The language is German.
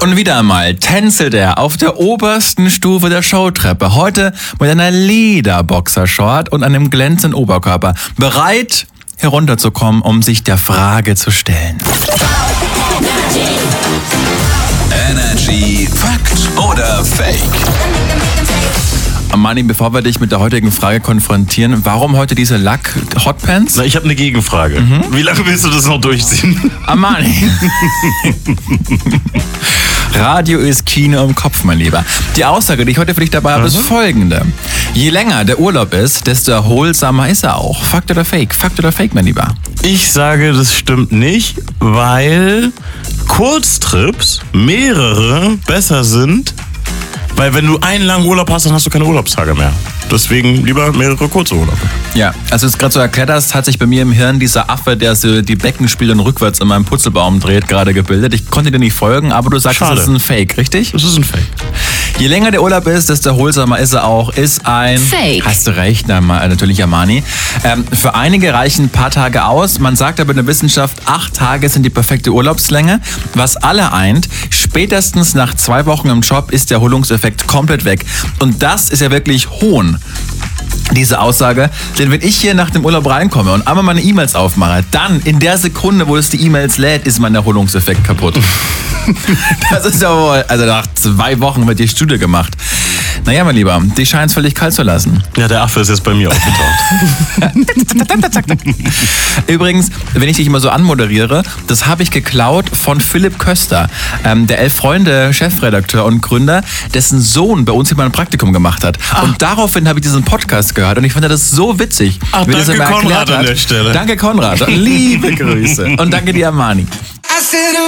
Und wieder einmal tänzelt er auf der obersten Stufe der Showtreppe. Heute mit einer Lederboxershort und einem glänzenden Oberkörper. Bereit, herunterzukommen, um sich der Frage zu stellen. Energy Fakt oder Fake? Amani, bevor wir dich mit der heutigen Frage konfrontieren, warum heute diese Lack-Hotpants? Na, ich habe eine Gegenfrage. Wie lange willst du das noch durchziehen? Amani. Radio ist Kino im Kopf, mein Lieber. Die Aussage, die ich heute für dich dabei habe, ist folgende. Je länger der Urlaub ist, desto erholsamer ist er auch. Fakt oder Fake? Fakt oder Fake, mein Lieber? Ich sage, das stimmt nicht, weil Kurztrips, mehrere, besser sind. Weil wenn du einen langen Urlaub hast, dann hast du keine Urlaubstage mehr. Deswegen lieber mehrere kurze Urlaube. Ja, also es gerade so erklärt hast, hat sich bei mir im Hirn dieser Affe, der so die Beckenspiele rückwärts in meinem Putzelbaum dreht, gerade gebildet. Ich konnte dir nicht folgen, aber du sagst, Schade. es ist ein Fake, richtig? Das ist ein Fake. Je länger der Urlaub ist, desto erholsamer ist er auch. Ist ein... Fake. Hast du recht, natürlich, Amani. Für einige reichen ein paar Tage aus. Man sagt aber in der Wissenschaft, 8 Tage sind die perfekte Urlaubslänge. Was alle eint, spätestens nach 2 Wochen im Job ist der Erholungseffekt komplett weg. Und das ist ja wirklich Hohn. Diese Aussage, denn wenn ich hier nach dem Urlaub reinkomme und einmal meine E-Mails aufmache, dann in der Sekunde, wo es die E-Mails lädt, ist mein Erholungseffekt kaputt. Das ist ja wohl, also nach 2 Wochen wird die Studie gemacht. Naja, mein Lieber, dich scheint es völlig kalt zu lassen. Ja, der Affe ist jetzt bei mir aufgetaucht. Übrigens, wenn ich dich immer so anmoderiere, das habe ich geklaut von Philipp Köster, der 11 Freunde Chefredakteur und Gründer, dessen Sohn bei uns hier mal ein Praktikum gemacht hat. Und daraufhin habe ich diesen Podcast gehört und ich fand das so witzig. Ach, wie das danke immer erklärt Konrad an hat. der Stelle. Danke Konrad, liebe Grüße und danke dir Amani.